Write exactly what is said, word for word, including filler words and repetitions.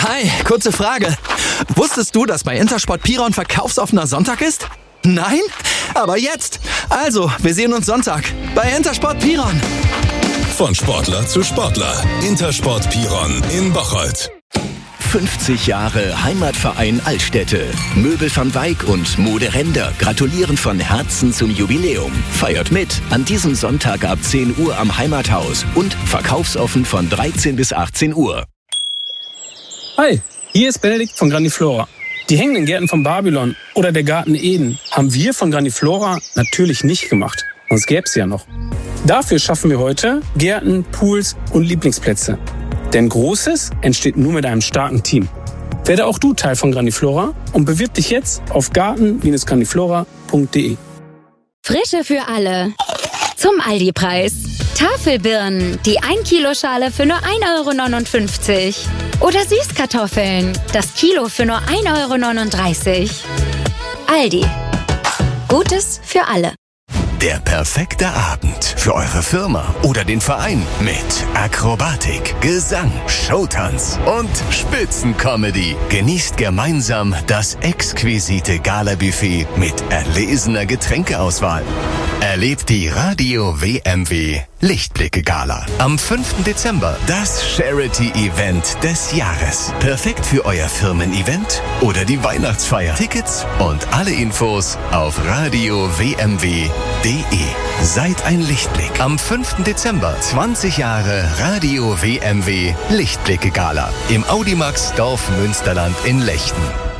Hi, kurze Frage. Wusstest du, dass bei Intersport Piron verkaufsoffener Sonntag ist? Nein? Aber jetzt! Also, wir sehen uns Sonntag bei Intersport Piron. Von Sportler zu Sportler. Intersport Piron in Bocholt. fünfzig Jahre Heimatverein Altstädte. Möbel van Wijk und Mode Render gratulieren von Herzen zum Jubiläum. Feiert mit an diesem Sonntag ab zehn Uhr am Heimathaus und verkaufsoffen von dreizehn bis achtzehn Uhr. Hi, hier ist Benedikt von Grandiflora. Die hängenden Gärten von Babylon oder der Garten Eden haben wir von Grandiflora natürlich nicht gemacht. Sonst gäbe es ja noch. Dafür schaffen wir heute Gärten, Pools und Lieblingsplätze. Denn Großes entsteht nur mit einem starken Team. Werde auch du Teil von Grandiflora und bewirb dich jetzt auf garten Bindestrich grandiflora punkt de. Frische für alle. Zum Aldi-Preis. Tafelbirnen, die ein Kilo Schale für nur ein Euro neunundfünfzig. Oder Süßkartoffeln, das Kilo für nur ein Euro neununddreißig. Aldi. Gutes für alle. Der perfekte Abend für eure Firma oder den Verein mit Akrobatik, Gesang, Showtanz und Spitzencomedy. Genießt gemeinsam das exquisite Gala-Buffet mit erlesener Getränkeauswahl. Erlebt die Radio W M W Lichtblicke-Gala am fünften Dezember. Das Charity-Event des Jahres. Perfekt für euer Firmen-Event oder die Weihnachtsfeier. Tickets und alle Infos auf radio w m w punkt de. Seid ein Lichtblick. Am fünften Dezember zwanzig Jahre Radio W M W Lichtblicke-Gala im Audimax Dorf Münsterland in Lechten.